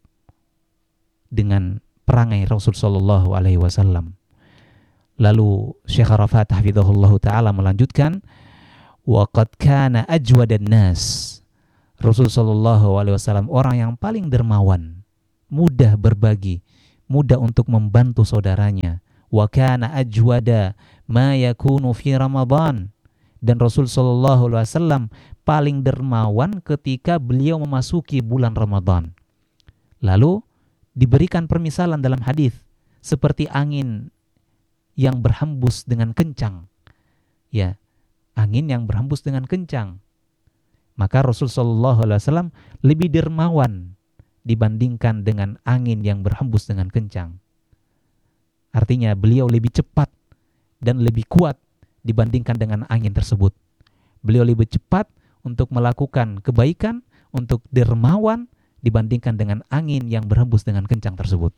dengan perangai Rasul sallallahu alaihi wasallam. Lalu Syekh Arafat hafizahullah taala melanjutkan, wa qad kana ajwadan nas. Rasul sallallahu alaihi wasallam orang yang paling dermawan, mudah berbagi, mudah untuk membantu saudaranya. Wa kana ajwada ma yakunu fi Ramadan. Dan Rasul sallallahu alaihi wasallam paling dermawan ketika beliau memasuki bulan Ramadan. Lalu diberikan permisalan dalam hadis seperti angin yang berhembus dengan kencang. Ya, angin yang berhembus dengan kencang. Maka Rasul sallallahu alaihi wasallam lebih dermawan dibandingkan dengan angin yang berhembus dengan kencang. Artinya beliau lebih cepat dan lebih kuat dibandingkan dengan angin tersebut. Beliau lebih cepat untuk melakukan kebaikan, untuk dermawan dibandingkan dengan angin yang berhembus dengan kencang tersebut.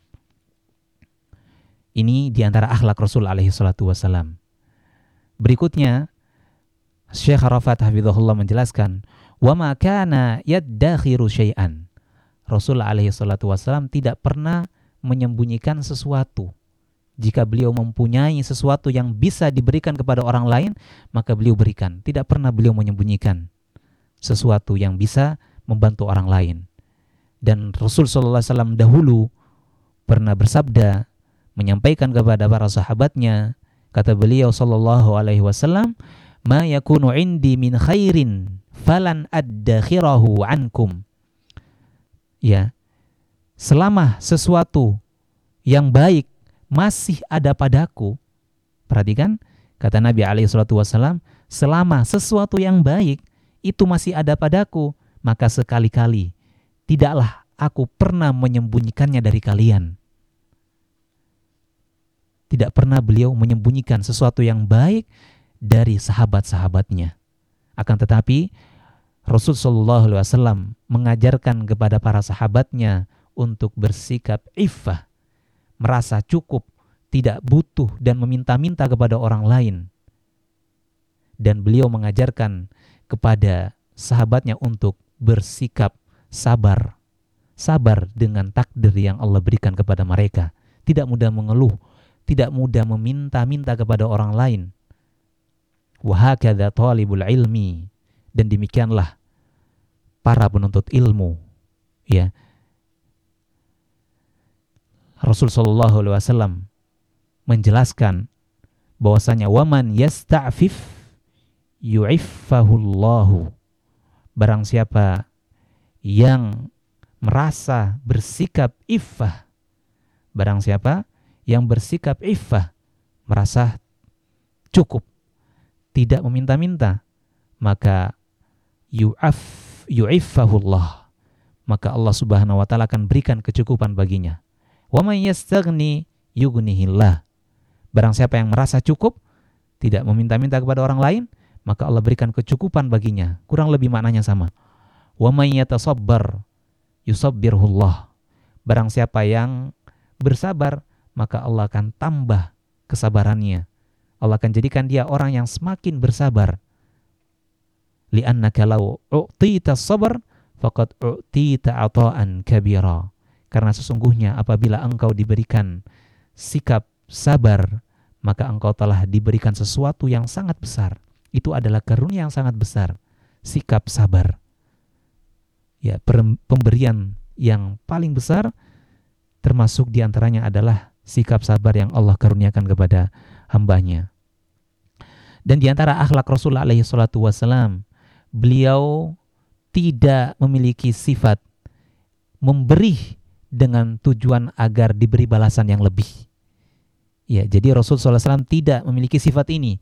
Ini diantara akhlak Rasul alaihi salatu wassalam. Berikutnya, Syekh Arafat hafizahullah menjelaskan, wa ma kana yaddakhiru syai'an. Rasul alaihi salatu wassalam tidak pernah menyembunyikan sesuatu. Jika beliau mempunyai sesuatu yang bisa diberikan kepada orang lain, maka beliau berikan. Tidak pernah beliau menyembunyikan sesuatu yang bisa membantu orang lain. Dan Rasul sallallahu alaihi wasallam dahulu pernah bersabda, menyampaikan kepada para sahabatnya, kata beliau sallallahu alaihi wasallam, ma yakunu indi min khairin falan addakhirahu ankum. Ya, selama sesuatu yang baik masih ada padaku, perhatikan kata Nabi alaihi salatu wasallam, selama sesuatu yang baik itu masih ada padaku, maka sekali-kali tidaklah aku pernah menyembunyikannya dari kalian. Tidak pernah beliau menyembunyikan sesuatu yang baik dari sahabat-sahabatnya. Akan tetapi Rasul sallallahu alaihi wasallam mengajarkan kepada para sahabatnya untuk bersikap iffah, merasa cukup, tidak butuh dan meminta-minta kepada orang lain. Dan beliau mengajarkan kepada sahabatnya untuk bersikap sabar. Sabar dengan takdir yang Allah berikan kepada mereka. Tidak mudah mengeluh, tidak mudah meminta-minta kepada orang lain. Wa hakadha talibul ilmi. Dan demikianlah para penuntut ilmu. Ya. Rasul sallallahu alaihi wasallam menjelaskan bahwasanya waman yasta'fif yu'iffahullahu. Barang siapa yang merasa bersikap iffah, barang siapa yang bersikap iffah, merasa cukup, tidak meminta-minta, maka yu'af yu'iffahullah, maka Allah Subhanahu wa taala akan berikan kecukupan baginya. Wa may yastaghni yughnihillah. Barang siapa yang merasa cukup, tidak meminta-minta kepada orang lain, maka Allah berikan kecukupan baginya. Kurang lebih maknanya sama. Wa may yatasabbar yusabbirhullah. Barang siapa yang bersabar, maka Allah akan tambah kesabarannya. Allah akan jadikan dia orang yang semakin bersabar. Li'annaka law u'tita sabr faqad u'tita ata'an kabira. Karena sesungguhnya apabila engkau diberikan sikap sabar, maka engkau telah diberikan sesuatu yang sangat besar. Itu adalah karunia yang sangat besar, sikap sabar. Ya, pemberian yang paling besar termasuk diantaranya adalah sikap sabar yang Allah karuniakan kepada hambanya. Dan diantara akhlak Rasul alaihi salatu wassalam, beliau tidak memiliki sifat memberi dengan tujuan agar diberi balasan yang lebih. Ya, jadi Rasul sallallahu alaihi wasallam tidak memiliki sifat ini.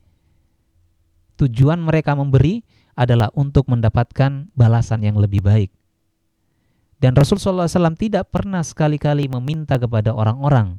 Tujuan mereka memberi adalah untuk mendapatkan balasan yang lebih baik. Dan Rasul sallallahu alaihi wasallam tidak pernah sekali-kali meminta kepada orang-orang.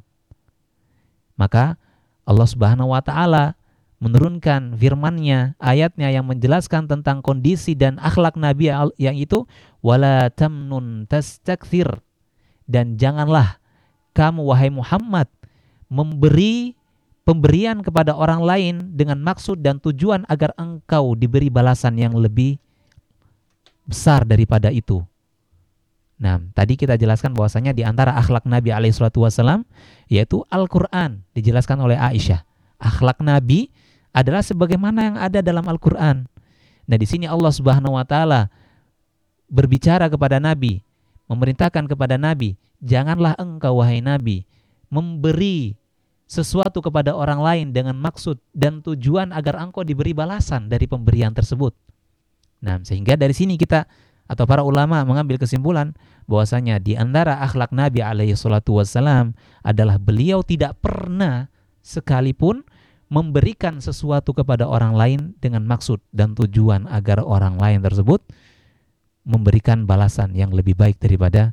Maka Allah Subhanahu wa taala menurunkan firman-Nya, ayatnya yang menjelaskan tentang kondisi dan akhlak Nabi yang itu, wala tamnun tastakthir. Dan janganlah kamu wahai Muhammad memberi pemberian kepada orang lain dengan maksud dan tujuan agar engkau diberi balasan yang lebih besar daripada itu. Nah, tadi kita jelaskan bahwasanya di antara akhlak Nabi alaihi salatu wasallam yaitu Al-Qur'an, dijelaskan oleh Aisyah. Akhlak Nabi adalah sebagaimana yang ada dalam Al-Qur'an. Nah, di sini Allah Subhanahu wa taala berbicara kepada Nabi, memerintahkan kepada Nabi, janganlah engkau wahai Nabi memberi sesuatu kepada orang lain dengan maksud dan tujuan agar engkau diberi balasan dari pemberian tersebut. Nah, sehingga dari sini kita atau para ulama mengambil kesimpulan bahwasanya di antara akhlak Nabi alaihi salatu wassalam adalah beliau tidak pernah sekalipun memberikan sesuatu kepada orang lain dengan maksud dan tujuan agar orang lain tersebut memberikan balasan yang lebih baik daripada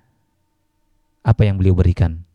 apa yang beliau berikan.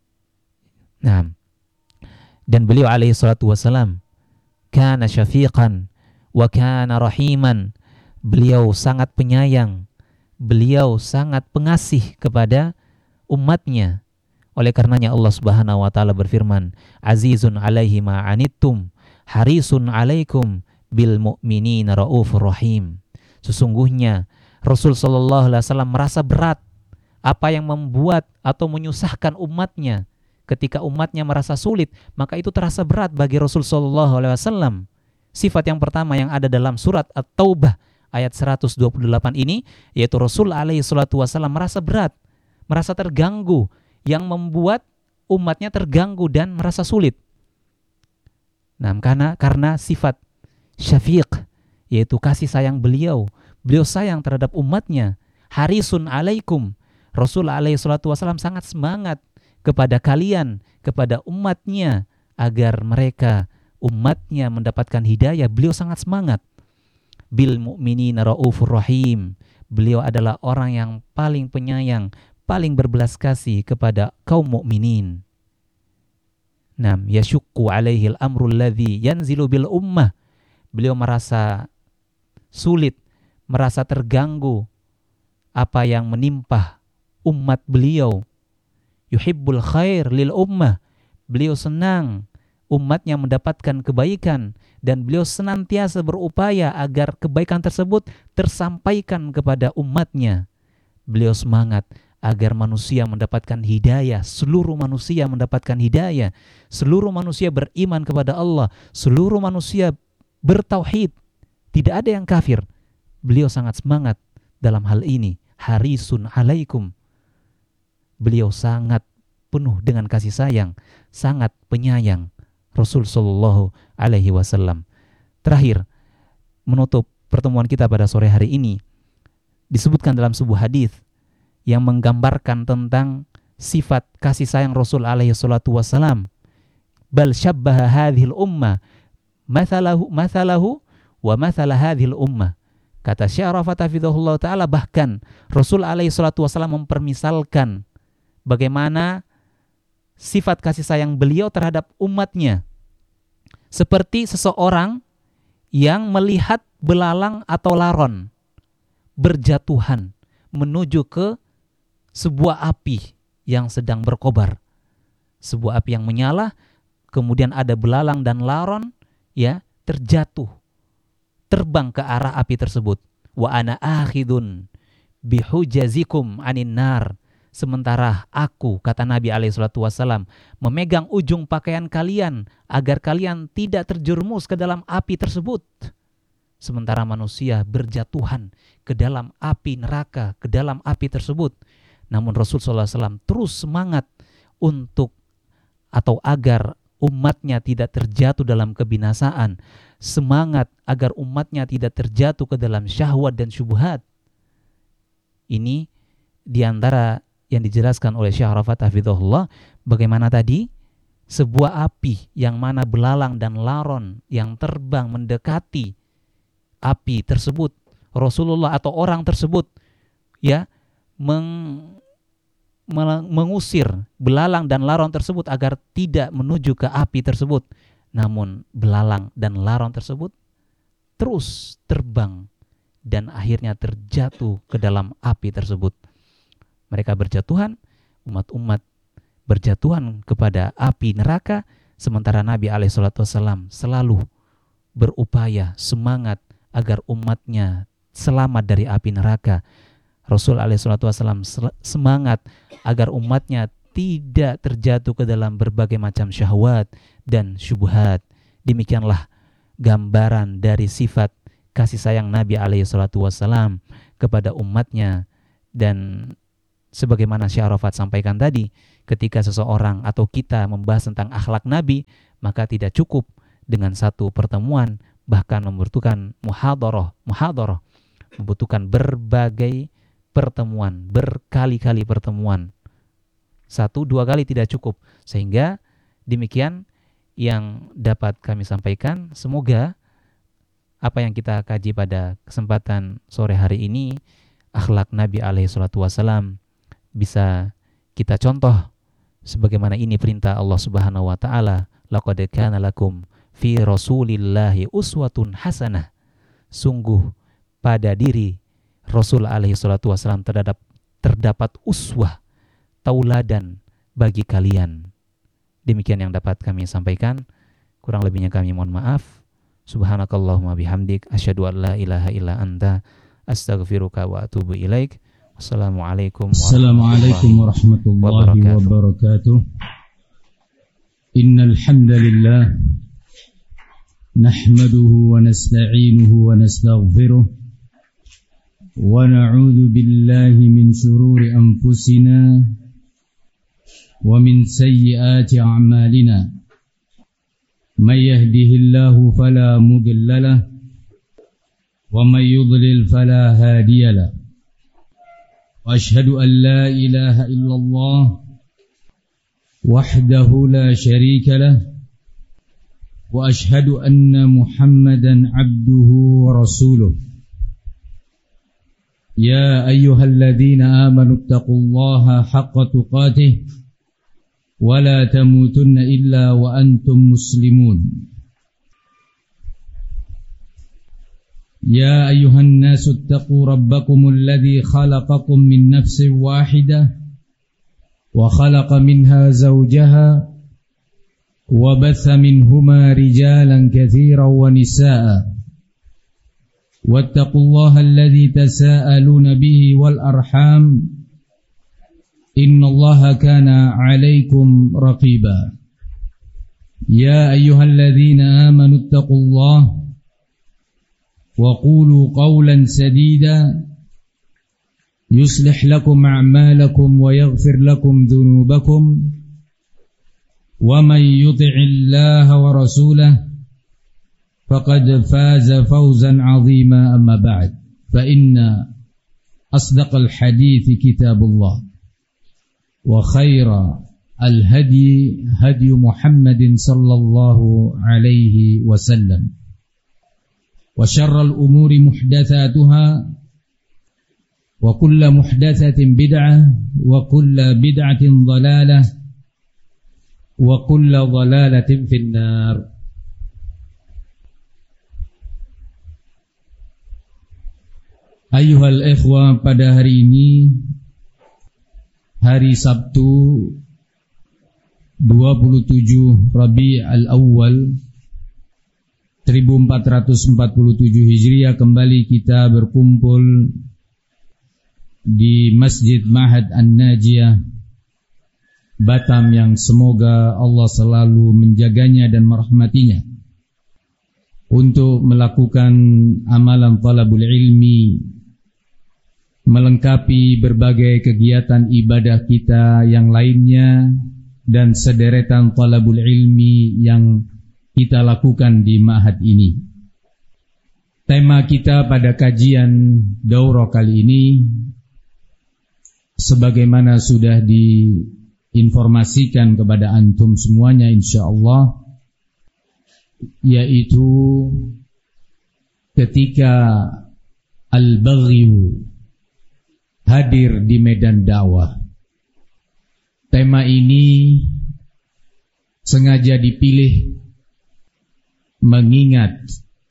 Nah, dan beliau alaihi salatu wassalam kana syafiqan wa kana rahiman. Beliau sangat penyayang, beliau sangat pengasih kepada umatnya. Oleh karenanya Allah Subhanahu wa taala berfirman, azizun alaihi ma anittum harisun alaikum bil mu'minina raufur rahim. Sesungguhnya Rasul sallallahu alaihi wasallam merasa berat apa yang membuat atau menyusahkan umatnya. Ketika umatnya merasa sulit, maka itu terasa berat bagi Rasul sallallahu alaihi wasallam. Sifat yang pertama yang ada dalam surat At-Taubah ayat seratus dua puluh delapan ini, yaitu Rasul alaihi salatu wasallam merasa berat, merasa terganggu, yang membuat umatnya terganggu dan merasa sulit. Nah, karena karena sifat syafiq, yaitu kasih sayang beliau, beliau sayang terhadap umatnya. Harisun alaikum, Rasul alaihi salatu wasallam sangat semangat kepada kalian, kepada umatnya, agar mereka umatnya mendapatkan hidayah. Beliau sangat semangat. Bil mu'minina raufur rahim, beliau adalah orang yang paling penyayang, paling berbelas kasih kepada kaum mukminin. Nam yashukku alaihi al-amru alladhi yanzilu bil ummah, beliau merasa sulit, merasa terganggu apa yang menimpa umat beliau. Yuhibbul khair lil ummah, beliau senang umatnya mendapatkan kebaikan, dan beliau senantiasa berupaya agar kebaikan tersebut tersampaikan kepada umatnya. Beliau semangat agar manusia mendapatkan hidayah, seluruh manusia mendapatkan hidayah, seluruh manusia beriman kepada Allah, seluruh manusia bertauhid, tidak ada yang kafir. Beliau sangat semangat dalam hal ini. Harisun alaikum, beliau sangat penuh dengan kasih sayang, sangat penyayang Rasul sallallahu alaihi wasallam. Terakhir, menutup pertemuan kita pada sore hari ini, disebutkan dalam sebuah hadis yang menggambarkan tentang sifat kasih sayang Rasul alaihi salatu wasallam. Bal syabbaha hadhil ummah mathalahu mathalahu wa mathala hadhil ummah. Kata Syekh Arafat hafizahullah ta'ala, bahkan Rasul alaihi salatu wasallam mempermisalkan bagaimana sifat kasih sayang beliau terhadap umatnya seperti seseorang yang melihat belalang atau laron berjatuhan menuju ke sebuah api yang sedang berkobar. Sebuah api yang menyala, kemudian ada belalang dan laron ya terjatuh, terbang ke arah api tersebut. Wa ana akhidun bihujazikum anin nar. Sementara aku, kata Nabi alaihi salatu wasallam, memegang ujung pakaian kalian agar kalian tidak terjerumus ke dalam api tersebut. Sementara manusia berjatuhan ke dalam api neraka, ke dalam api tersebut. Namun Rasul sallallahu alaihi wasallam terus semangat untuk atau agar umatnya tidak terjatuh dalam kebinasaan. Semangat agar umatnya tidak terjatuh ke dalam syahwat dan syubhat. Ini diantara yang dijelaskan oleh Syekh Arafat hafizahullah, bagaimana tadi sebuah api yang mana belalang dan laron yang terbang mendekati api tersebut, Rasulullah atau orang tersebut ya meng, mengusir belalang dan laron tersebut agar tidak menuju ke api tersebut. Namun belalang dan laron tersebut terus terbang dan akhirnya terjatuh ke dalam api tersebut. Mereka berjatuhan, umat-umat berjatuhan kepada api neraka, sementara Nabi alaihi salatu wasallam selalu berupaya, semangat agar umatnya selamat dari api neraka. Rasul alaihi salatu wasallam semangat agar umatnya tidak terjatuh ke dalam berbagai macam syahwat dan syubhat. Demikianlah gambaran dari sifat kasih sayang Nabi alaihi salatu wasallam kepada umatnya. Dan sebagaimana Syekh Arafat sampaikan tadi, ketika seseorang atau kita membahas tentang akhlak Nabi, maka tidak cukup dengan satu pertemuan, bahkan membutuhkan muhadharah, muhadharah, membutuhkan berbagai pertemuan, berkali-kali pertemuan. Satu, dua kali tidak cukup. Sehingga demikian yang dapat kami sampaikan. Semoga apa yang kita kaji pada kesempatan sore hari ini, akhlak Nabi alaihi salatu wasalam, bisa kita contoh sebagaimana ini perintah Allah Subhanahu wa taala, laqad kana lakum fi rasulillahi uswatun hasanah. Sungguh pada diri Rasul alaihi salatu wasalam terdapat terdapat uswah, tauladan bagi kalian. Demikian yang dapat kami sampaikan. Kurang lebihnya kami mohon maaf. Subhanakallahumma bihamdik asyhadu an la ilaha illa anta astaghfiruka wa atubu ilaik. Assalamualaikum warahmatullahi wabarakatuh. Innal hamdalillah nahmaduhu wa nasta'inuhu wa nastaghfiruh wa na'udzu billahi min shururi anfusina wa min sayyiati a'malina. May yahdihillahu fala mudilla lahu wa may yudlil fala hadiya lahu. وأشهد أن لا إله إلا الله وحده لا شريك له وأشهد أن محمدا عبده ورسوله. يا أيها الذين آمنوا اتقوا الله حق تقاته ولا تموتن إلا وأنتم مسلمون. يا أيها الناس اتقوا ربكم الذي خلقكم من نفس واحدة وخلق منها زوجها وبث منهما رجالا كثيرا ونساء واتقوا الله الذي تساءلون به والأرحام إن الله كان عليكم رقيبا. يا أيها الذين آمنوا اتقوا الله وقولوا قولا سديدا يصلح لكم أعمالكم ويغفر لكم ذنوبكم ومن يطع الله ورسوله فقد فاز فوزا عظيما. أما بعد فإن أصدق الحديث كتاب الله وخير الهدي هدي محمد صلى الله عليه وسلم وشر الأمور محدثاتها وكل محدثة بدعة وكل بدعة ضلالة وكل ضلالة في النار. Ayuhal ikhwah, pada hari ini, hari Sabtu dua puluh tujuh Rabi'ul Awwal seribu empat ratus empat puluh tujuh Hijriah, kembali kita berkumpul di Masjid Ma'had An-Najiyah Batam, yang semoga Allah selalu menjaganya dan merahmatinya, untuk melakukan amalan talabul ilmi, melengkapi berbagai kegiatan ibadah kita yang lainnya, dan sederetan talabul ilmi yang kita lakukan di ma'had ini. Tema kita pada kajian daurah kali ini, sebagaimana sudah diinformasikan kepada antum semuanya insyaallah, yaitu ketika al-baghyu hadir di medan dakwah. Tema ini sengaja dipilih mengingat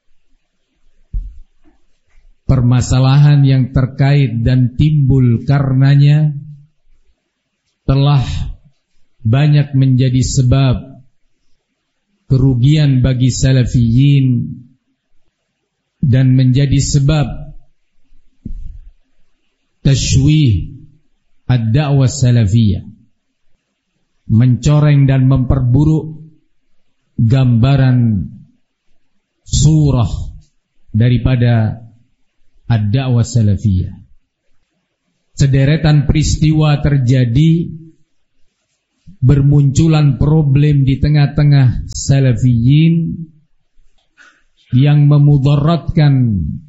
permasalahan yang terkait dan timbul karenanya telah banyak menjadi sebab kerugian bagi salafiyin dan menjadi sebab tashwih ad-da'wah salafiyah, mencoreng dan memperburuk gambaran surah daripada ad-da'wah salafiyah. Sederetan peristiwa terjadi, bermunculan problem di tengah-tengah salafiyin yang memudaratkan